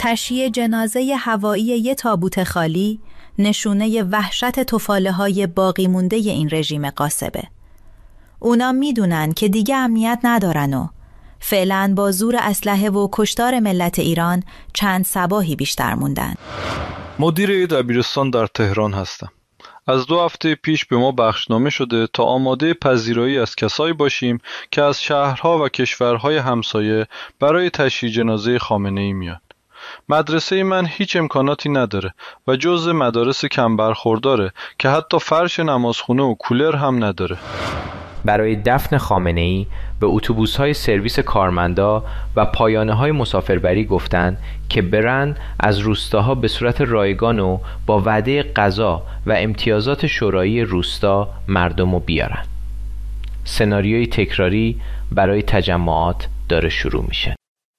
تشییع جنازه هوایی یه تابوت خالی نشونه وحشت طفاله‌های باقی مونده این رژیم غاصبه. اونا میدونن که دیگه امنیت ندارن و فعلاً با زور اسلحه و کشتار ملت ایران چند صباحی بیشتر موندن. مدیر دبیرستان در تهران هستم. از 2 هفته پیش به ما بخشنامه شده تا آماده پذیرایی از کسایی باشیم که از شهرها و کشورهای همسایه برای تشییع جنازه خامنه‌ای میان. مدرسه من هیچ امکاناتی نداره و جزء مدارس کم برخورداره که حتی فرش نمازخونه و کولر هم نداره. برای دفن خامنه‌ای به اتوبوس‌های سرویس کارمندا و پایانه‌های مسافربری گفتن که برن از روستاها به صورت رایگان و با وعده غذا و امتیازات شورایی روستا مردمو بیارن. سناریوی تکراری برای تجمعات داره شروع میشه.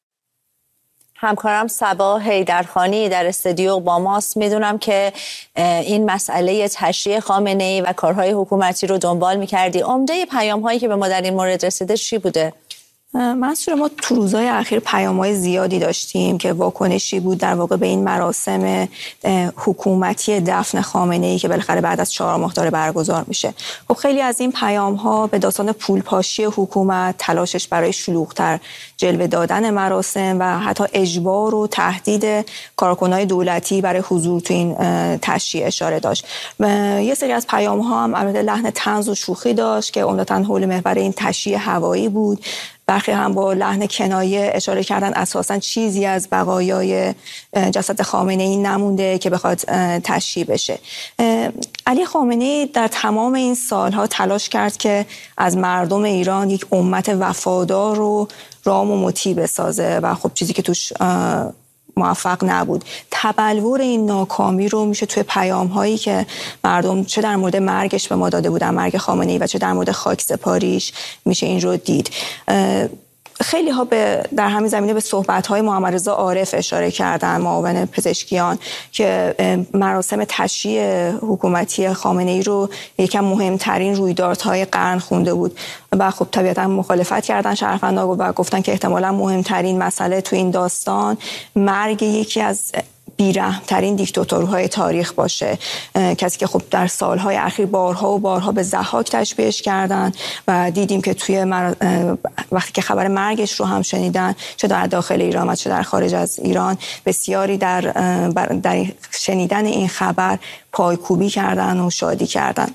همکارم صبا حیدرخانی در استودیو با ماست. میدونم که این مسئله تشییع خامنه‌ای و کارهای حکومتی رو دنبال میکردی. عمده پیام‌هایی که به ما در این مورد رسیده چی بوده؟ منصور، ما تو روزهای اخیر پیام‌های زیادی داشتیم که واکنشی بود در واقع به این مراسم حکومتی دفن خامنه‌ای که بالاخره بعد از 4 ماه داره برگزار میشه. خب خیلی از این پیام‌ها به داستان پولپاشی حکومت، تلاشش برای شلوغ‌تر جلوه دادن مراسم و حتی اجبار و تهدید کارکنان دولتی برای حضور تو این تشییع اشاره داشت. یه سری از پیام‌ها هم البته لحن طنز و شوخی داشت که عمدتاً حول محور این تشییع هوایی بود. برخی هم با لحن کنایه اشاره کردن اساساً چیزی از بقایای جسد خامنه‌ای نمونده که بخواد تشییع بشه. علی خامنه‌ای در تمام این سالها تلاش کرد که از مردم ایران یک امت وفادار و رام و مطیع بسازه و خب چیزی که توش موفق نبود. تبلور این ناکامی رو میشه توی پیام‌هایی که مردم چه در مورد مرگش به ما داده بودن، مرگ خامنه‌ای، و چه در مورد خاکسپاریش میشه این رو دید. خیلی ها در همین زمینه به صحبت‌های محمد رضا عارف اشاره کردن، معاون پزشکیان، که مراسم تشییع حکومتی خامنه‌ای رو یکم مهمترین رویدادهای قرن خونده بود و خب طبیعتاً مخالفت کردن شهروندان و گفتن که احتمالاً مهمترین مسئله تو این داستان مرگ یکی از بی‌رحم‌ترین دیکتاتورهای تاریخ باشه، کسی که خب در سالهای اخیر بارها و بارها به ضحاک تشبیهش کردن و دیدیم که توی وقتی که خبر مرگش رو هم شنیدن، چه در داخل ایران و چه در خارج از ایران، بسیاری در شنیدن این خبر پایکوبی کردن و شادی کردن.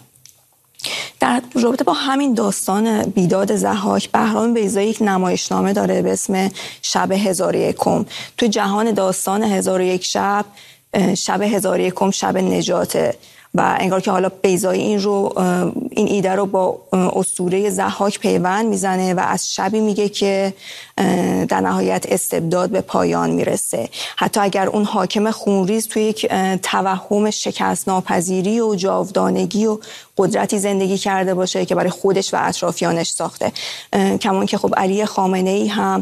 در رابطه با همین داستان بیداد ضحاک، بهرام بیضایی یک نمایشنامه داره به اسم شب 1001م. تو جهان داستان 1001 شب، شب 1001م شب نجاته و انگار که حالا بیضایی این ایده رو با اسطوره ضحاک پیوند میزنه و از شبی میگه که در نهایت استبداد به پایان میرسه. حتی اگر اون حاکم خونریز توی یک توهم شکست ناپذیری و جاودانگی و قدرتی زندگی کرده باشه که برای خودش و اطرافیانش ساخته. کمان که خب علی خامنه‌ای هم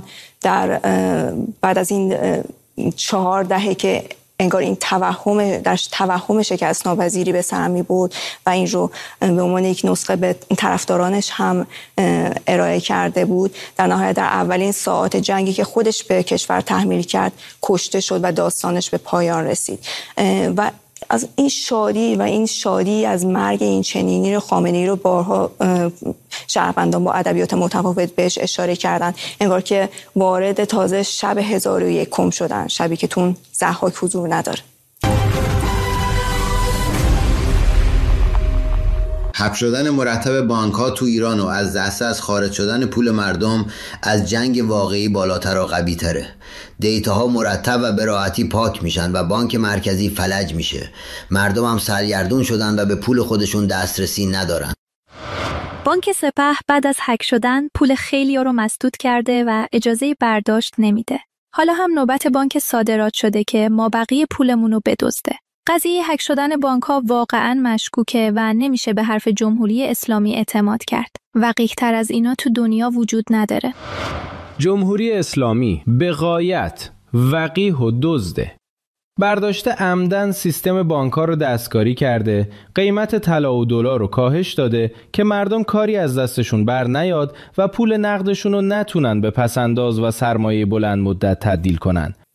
بعد از این 4 دهه که انگار این توهم شکست ناپذیری به سر می بود و این رو به عنوان یک نسخه به طرفدارانش هم ارائه کرده بود، در نهایت در اولین ساعات جنگی که خودش به کشور تحمیل کرد کشته شد و داستانش به پایان رسید. و از این شادی از مرگ این چنینی رو خامنه‌ای رو بارها شهروندان با ادبیات متفاوت بهش اشاره کردن، انگار که وارد تازه شب 1001م شدن، شبی که تون ضحاک حضور نداره. حبس شدن مرتب بانک‌ها تو ایران و از دسترس خارج شدن پول مردم از جنگ واقعی بالاتر و قوی‌تره. دیتاها مرتب و به راحتی پاک میشن و بانک مرکزی فلج میشه. مردم هم سرگردون شدن و به پول خودشون دسترسی ندارن. بانک سپه بعد از هک شدن پول خیلی‌ها رو مسدود کرده و اجازه برداشت نمیده. حالا هم نوبت بانک صادرات شده که مابقی پولمون رو بدزده. قضیه هک شدن بانک‌ها واقعاً مشکوکه و نمیشه به حرف جمهوری اسلامی اعتماد کرد. وقیح‌تر از اینا تو دنیا وجود نداره. جمهوری اسلامی به غایت وقیح و دزده. برداشته عمدن سیستم بانک‌ها رو دستکاری کرده، قیمت طلا و دلار رو کاهش داده که مردم کاری از دستشون بر نیاد و پول نقدشون رو نتونن به پسنداز و سرمایه بلند مدت تبدیل کنن.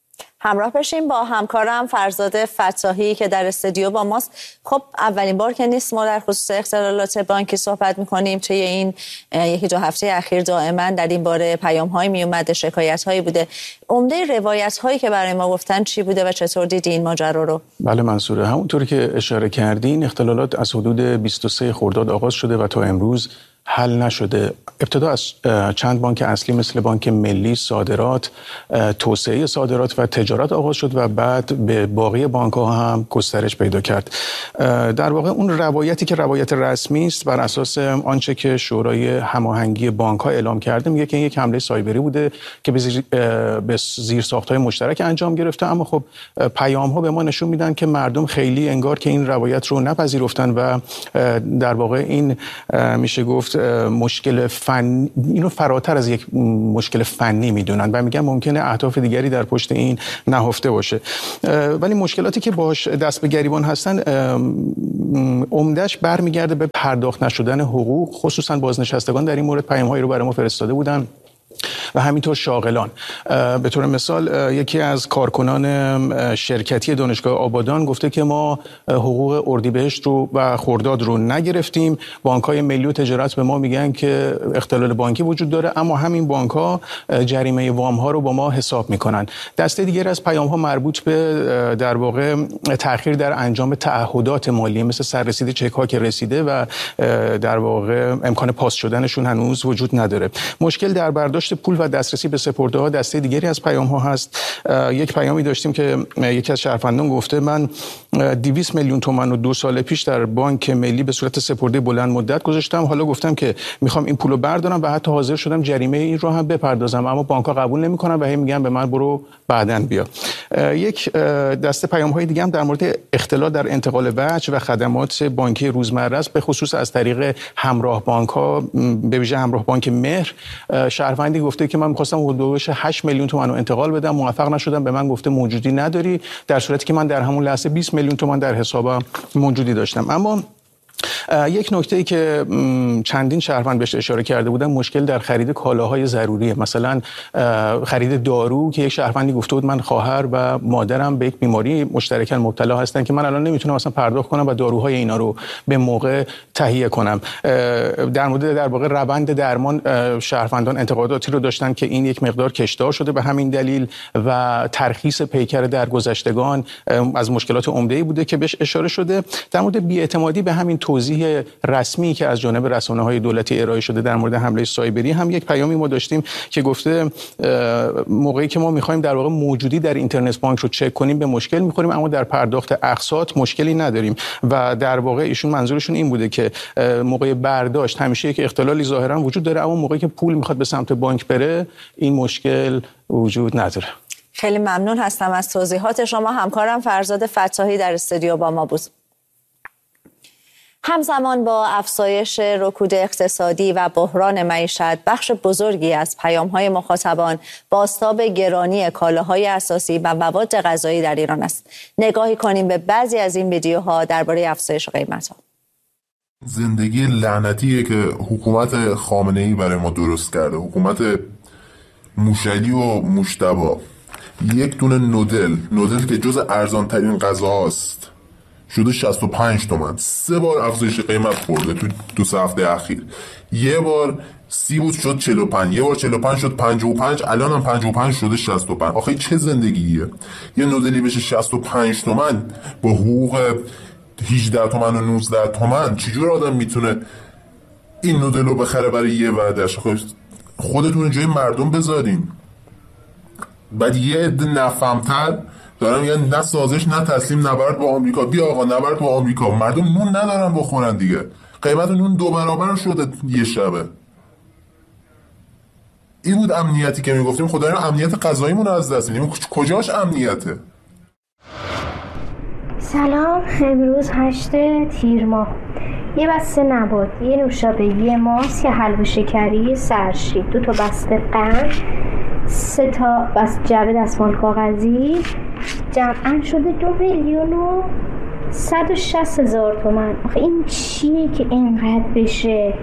همراه بشیم با همکارم فرزاد فتاحی که در استودیو با ماست. خب اولین بار که نیست ما در خصوص اختلالات بانکی صحبت می‌کنیم. توی این یکی دو هفته اخیر دائما در این باره پیام‌هایی میومده، شکایت‌هایی بوده. عمده روایت‌هایی که برای ما گفتن چی بوده و چطور دیدی این ماجرا رو؟ بله منصوره، همونطوری که اشاره کردین اختلالات از حدود 23 خرداد آغاز شده و تا امروز حل نشده. ابتدا از چند بانک اصلی مثل بانک ملی، صادرات، توسعه صادرات و تجارت آغاز شد و بعد به باقی بانک‌ها هم گسترش پیدا کرد. در واقع اون روایتی که روایت رسمی است بر اساس آنچه که شورای هماهنگی بانک‌ها اعلام کرده میگه که این یک حمله سایبری بوده که به زیرساخت‌های مشترک انجام گرفته، اما خب پیام‌ها به ما نشون میدن که مردم خیلی انگار که این روایت رو نپذیرفتن و در واقع این میشه گفت مشکل فنی، اینو فراتر از یک مشکل فنی میدونن و میگن ممکنه اهداف دیگری در پشت این نهفته باشه. ولی مشکلاتی که باهاش دست به گریبان هستن عمده‌اش برمیگرده به پرداخت نشدن حقوق، خصوصا بازنشستگان در این مورد پیام‌هایی رو برای ما فرستاده بودن و همینطور شاغلان. به طور مثال یکی از کارکنان شرکتی دانشگاه آبادان گفته که ما حقوق اردیبهشت رو و خرداد رو نگرفتیم. بانک‌های ملی و تجارت به ما میگن که اختلال بانکی وجود داره، اما همین بانک‌ها جریمه وام‌ها رو با ما حساب میکنن. دسته دیگر از پیام‌ها مربوط به در واقع تأخیر در انجام تعهدات مالی مثل سررسید چک‌ها که رسیده و در واقع امکان پاس شدنشون هنوز وجود نداره. مشکل در برداشت پول و دسترسی به سپرده‌ها دسته دیگری از پیام‌ها هست. یک پیامی داشتیم که یکی از شهروندان گفته من 200 میلیون تومان رو 2 سال پیش در بانک ملی به صورت سپرده بلند مدت گذاشتم، حالا گفتم که میخوام این پولو بردارم و حتی حاضر شدم جریمه این رو هم بپردازم، اما بانک‌ها قبول نمی‌کنن و هی میگن به من برو بعداً بیا. یک دسته پیام‌های دیگه هم در مورد اختلال در انتقال وجه و خدمات بانکی روزمره است، به خصوص از طریق همراه بانک‌ها، به ویژه همراه بانک مهر. شهروندی گفته که من می‌خواستم حدود 8 میلیون تومان رو انتقال بدم، موفق نشدم، به من گفته موجودی نداری، در صورتی که من در همون لحظه 20 میلیون تومان در حسابم موجودی داشتم. اما یک نکته‌ای که چندین شهروند بهش اشاره کرده بودن مشکل در خرید کالاهای ضروریه، مثلا خرید دارو که یک شهروندی گفته بود من خواهر و مادرم به یک بیماری مشترکاً مبتلا هستن که من الان نمیتونم اصلا پرداخت کنم و داروهای اینا رو به موقع تهیه کنم. در مورد در واقع روند درمان شهروندان انتقاداتی رو داشتن که این یک مقدار کشدار شده به همین دلیل و ترخیص پیکر درگذشتگان از مشکلات عمده‌ای بوده که بهش اشاره شده. در مورد بی‌اعتمادی به همین توضیح رسمی که از جانب رسانه‌های دولتی ارائه شده در مورد حمله سایبری هم یک پیامی ما داشتیم که گفته موقعی که ما می‌خوایم در واقع موجودی در اینترنت بانک رو چک کنیم به مشکل می‌خوریم، اما در پرداخت اقساط مشکلی نداریم و در واقع ایشون منظورشون این بوده که موقع برداشت همیشه یک اختلالی ظاهراً وجود داره، اما موقعی که پول می‌خواد به سمت بانک بره این مشکل وجود نداره. خیلی ممنون هستم از توضیحات شما. همکارم فرزاد فتاحی در استودیو با ما بود. همزمان با افزایش رکود اقتصادی و بحران معیشت، بخش بزرگی از پیام‌های مخاطبان بازتاب گرانی کالاهای اساسی و مواد غذایی در ایران است. نگاهی کنیم به بعضی از این ویدیوها درباره افزایش قیمت‌ها. زندگی لعنتیه که حکومت خامنه‌ای برای ما درست کرده، حکومت موشلی و مجتبی. یک دونه نودل که جز ارزان‌ترین غذاست شده 65 تومن. 3 بار افزایش قیمت خورده تو 2 هفته اخیر. یه بار 30 بود شد 45، یه بار 45 شد 55، الان هم 55 شده 65. آخه چه زندگیه؟ یه نودلی بشه 65 تومن با حقوق 18 تومن و 19 تومن. چجور آدم میتونه این نودل رو بخره برای یه وعده‌اش؟ خودتون جای مردم بذارین. بعد یه عده نفهم‌تر دارن میگن نه سازش نه تسلیم، نبرد با آمریکا. بیا آقا نبرد با آمریکا. مردم نون ندارن بخورن دیگه. قیمت نون 2 برابر شده یه شبه. این بود امنیتی که میگفتیم. خدایا امنیت غذاییمون رو از دست میدیم. کجاش امنیته؟ سلام، امروز 8 تیر ماه. یه بسته نبات، یه نوشابه، یه ماست، یه حلوا شکری، سرشی، 2 تا بسته قند، 3 تا جعبه دستمال کاغذی، جمعاً شده 2,160,000 تومان. آخه این چیه که اینقدر بشه؟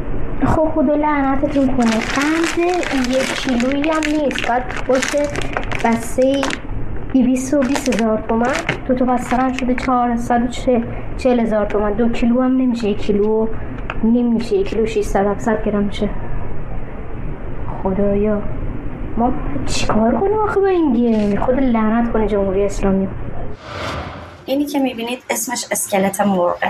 خب خدا لعنتتون کنه. قند 1 کیلویی هم نیست، باید باشه بسته 220,000 تومان، 2 تا بسته قند شده 440,000 تومان. 2 کیلو هم نمیشه، 1 کیلو نیم میشه، 1 کیلو 600-700 گرم میشه. خدایا ما چیکار کنیم آخه با این گیم؟ خود لعنت کنه جمهوری اسلامی. اینی که میبینید اسمش اسکلت مرغه.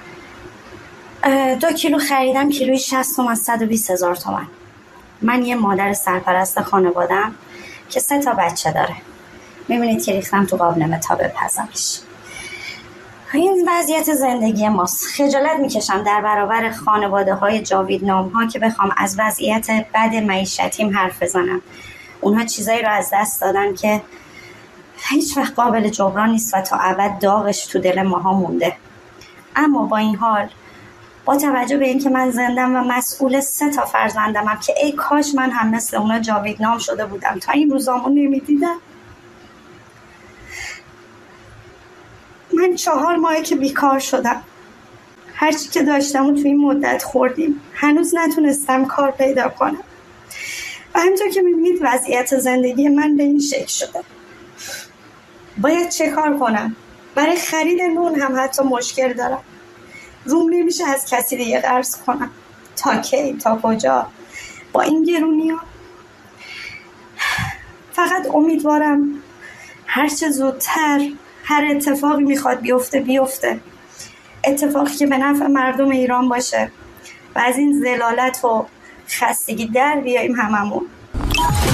2 کیلو خریدم، کیلوی 60 تومن، 120,000 تومن. من یه مادر سرپرست خانواده‌ام که 3 تا بچه داره. میبینید که ریختم تو قابلمه تا بپزمش. این وضعیت زندگی ماست. خجالت میکشم در برابر خانواده های جاویدنام ها که بخوام از وضعیت بد معیشتیم حرف بزنم. اونها چیزایی رو از دست دادن که هیچ وقت قابل جبران نیست و تا ابد داغش تو دل ماها مونده. اما با این حال، با توجه به اینکه من زندم و مسئول 3 تا فرزندمم که ای کاش من هم مثل اونا جاویدنام شده بودم تا این روزامو نمیدیدم. من 4 ماهه که بیکار شدم. هرچی که داشتم و توی این مدت خوردیم. هنوز نتونستم کار پیدا کنم. و همینطور که میبینید وضعیت زندگی من به این شکل شده. باید چه کار کنم؟ برای خرید نون هم حتی مشکل دارم. روم نمیشه از کسی دیگه قرض کنم. تا کی؟ تا کجا؟ با این گرونی ها؟ فقط امیدوارم هرچه زودتر هر اتفاقی میخواد بیفته. اتفاقی که به نفع مردم ایران باشه و از این ذلالت و خستگی در بیاییم هممون.